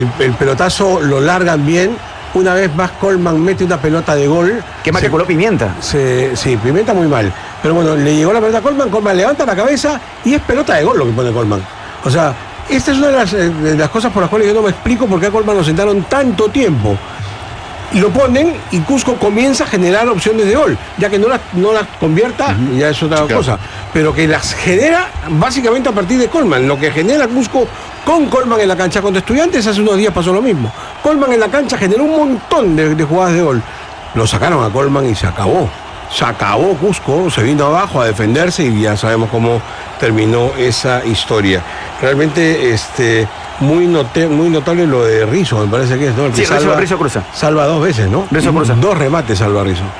El pelotazo lo largan bien. Una vez más Colman mete una pelota de gol. ¿Qué más que coló Pimienta? Sí, Pimienta muy mal. Pero bueno, le llegó la pelota a Colman, Colman levanta la cabeza y es pelota de gol lo que pone Colman. O sea, esta es una de las cosas por las cuales yo no me explico por qué a Colman lo sentaron tanto tiempo. Lo ponen y Cusco comienza a generar opciones de gol, ya que no las convierta, ya es otra cosa, pero que las genera básicamente a partir de Colman. Lo que genera Cusco con Colman en la cancha contra Estudiantes, hace unos días pasó lo mismo. Colman en la cancha generó un montón de jugadas de gol. Lo sacaron a Colman y se acabó. Se acabó Cusco, se vino abajo a defenderse y ya sabemos cómo terminó esa historia. Realmente muy notable lo de Rizzo, me parece que es, ¿no? El que Sí, Rizzo cruza. Salva 2 veces, ¿no? Rizzo cruza. 2 remates salva Rizzo.